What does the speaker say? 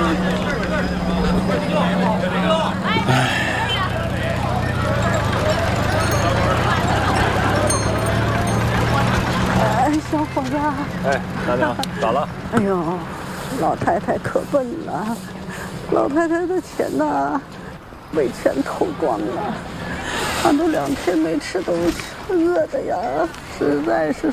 哎，小伙子。 哎，大娘，咋了？ 哎呦，老太太可笨了，老太太的钱呐，被全偷光了。俺都2天没吃东西，饿的呀，实在是